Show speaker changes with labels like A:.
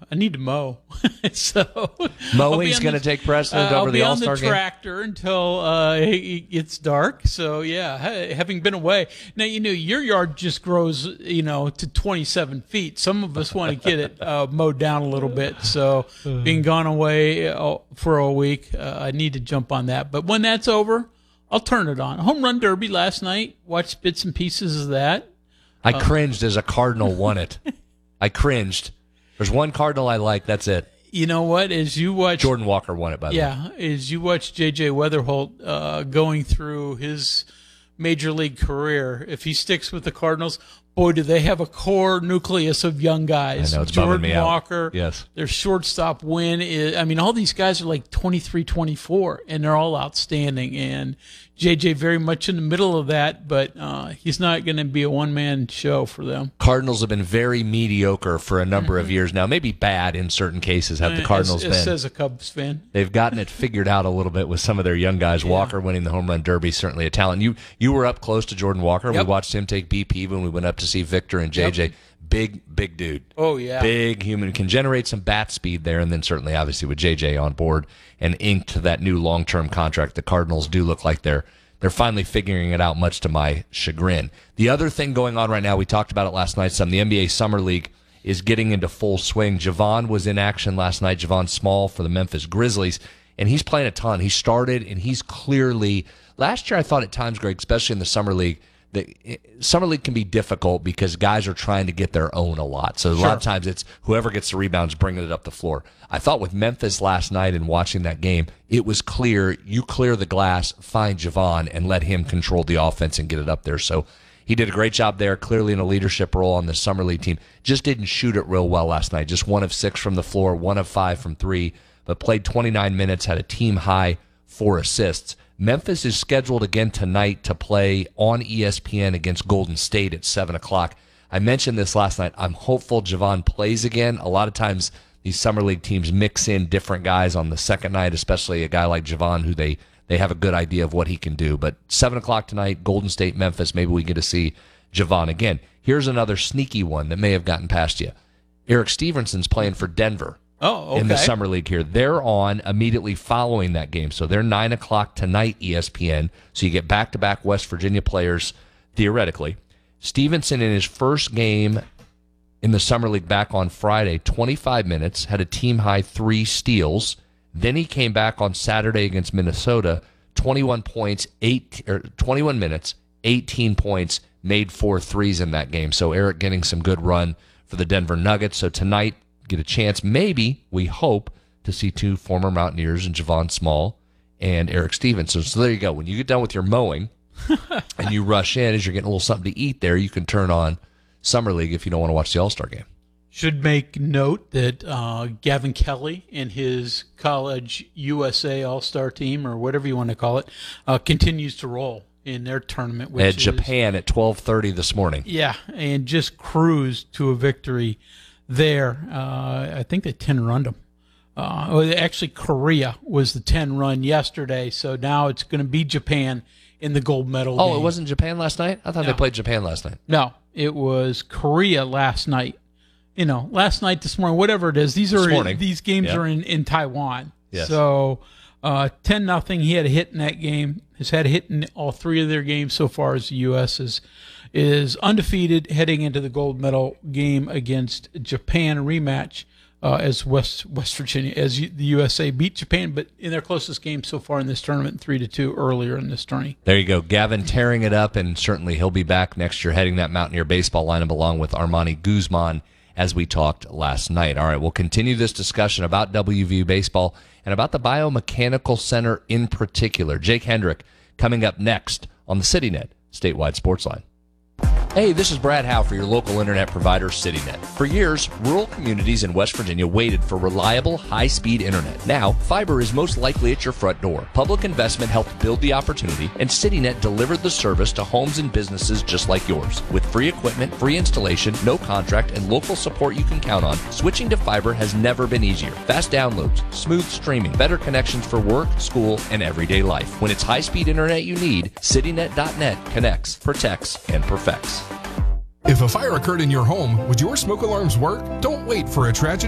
A: I need to mow. So
B: mowing's going to take precedent over the All-Star game?
A: I'll be on the tractor until it's dark. So, yeah, having been away. Now, your yard just grows, to 27 feet. Some of us want to get it mowed down a little bit. So being gone away for a week, I need to jump on that. But when that's over, I'll turn it on. Home Run Derby last night. Watched bits and pieces of that.
B: I cringed as a Cardinal won it. I cringed. There's one Cardinal I like. That's it.
A: You know what? As you watch,
B: Jordan Walker won it, by the way.
A: Yeah, as you watch J.J. Weatherholt going through his major league career, if he sticks with the Cardinals, boy, do they have a core nucleus of young guys.
B: I know, it's
A: Jordan
B: bumming me
A: Walker,
B: out. Yes.
A: Their shortstop win is, all these guys are like 23, 24, and they're all outstanding. And J.J. very much in the middle of that, but he's not going to be a one-man show for them.
B: Cardinals have been very mediocre for a number of years now. Maybe bad in certain cases have the Cardinals been.
A: Says a Cubs fan.
B: They've gotten it figured out a little bit with some of their young guys. Yeah. Walker winning the Home Run Derby, certainly a talent. You were up close to Jordan Walker.
A: Yep.
B: We watched him take BP when we went up to see Victor and JJ. Yep. Big dude.
A: Oh, yeah.
B: Big human. Can generate some bat speed there, and then certainly, obviously, with JJ on board and inked to that new long-term contract, the Cardinals do look like they're finally figuring it out, much to my chagrin. The other thing going on right now, we talked about it last night some, the NBA Summer League is getting into full swing. Javon was in action last night, Javon Small for the Memphis Grizzlies, and he's playing a ton. He started, and he's clearly, last year I thought at times, Greg, especially in the Summer League, the Summer League can be difficult because guys are trying to get their own a lot. So a lot of times it's whoever gets the rebounds bringing it up the floor. I thought with Memphis last night and watching that game, it was clear you clear the glass, find Javon, and let him control the offense and get it up there. So he did a great job there, clearly in a leadership role on the Summer League team. Just didn't shoot it real well last night. Just 1 of 6 from the floor, 1 of 5 from 3, but played 29 minutes, had a team high 4 assists. Memphis is scheduled again tonight to play on ESPN against Golden State at 7 o'clock. I mentioned this last night. I'm hopeful Javon plays again. A lot of times these Summer League teams mix in different guys on the second night, especially a guy like Javon who they have a good idea of what he can do. But 7 o'clock tonight, Golden State, Memphis, maybe we get to see Javon again. Here's another sneaky one that may have gotten past you. Eric Stevenson's playing for Denver.
A: Oh, okay.
B: In the Summer League here. They're on immediately following that game. So they're 9 o'clock tonight, ESPN. So you get back-to-back West Virginia players, theoretically. Stevenson in his first game in the Summer League back on Friday, 25 minutes, had a team-high 3 steals. Then he came back on Saturday against Minnesota, 21 minutes, 18 points, made 4 threes in that game. So Eric getting some good run for the Denver Nuggets. So tonight, get a chance, maybe, we hope, to see 2 former Mountaineers in Javon Small and Eric Stevenson. So there you go. When you get done with your mowing and you rush in, as you're getting a little something to eat there, you can turn on Summer League if you don't want to watch the All-Star game.
A: Should make note that Gavin Kelly and his College USA All-Star team, or whatever you want to call it, continues to roll in their tournament. Which
B: at Japan at 12:30 this morning.
A: Yeah, and just cruised to a victory there. I think they 10-runned them. Actually, Korea was the 10-run yesterday, so now it's going to be Japan in the gold medal game.
B: It wasn't Japan last night? I thought they played Japan last night.
A: No, it was Korea last night. Last night, this morning, whatever it is. These games are in Taiwan.
B: Yes.
A: So 10-0. He had a hit in that game. Has had a hit in all 3 of their games so far as the U.S. is undefeated heading into the gold medal game against Japan rematch as West Virginia, as the USA beat Japan, but in their closest game so far in this tournament, 3-2 earlier in this tourney.
B: There you go. Gavin tearing it up, and certainly he'll be back next year heading that Mountaineer baseball lineup along with Armani Guzman, as we talked last night. All right, we'll continue this discussion about WVU baseball and about the Biomechanical Center in particular. Jake Hendrick coming up next on the CityNet Statewide Sports Line. Hey, this is Brad Howe for your local internet provider, CityNet. For years, rural communities in West Virginia waited for reliable, high-speed internet. Now, fiber is most likely at your front door. Public investment helped build the opportunity, and CityNet delivered the service to homes and businesses just like yours. With free equipment, free installation, no contract, and local support you can count on, switching to fiber has never been easier. Fast downloads, smooth streaming, better connections for work, school, and everyday life. When it's high-speed internet you need, CityNet.net connects, protects, and perfects.
C: If a fire occurred in your home, would your smoke alarms work? Don't wait for a tragedy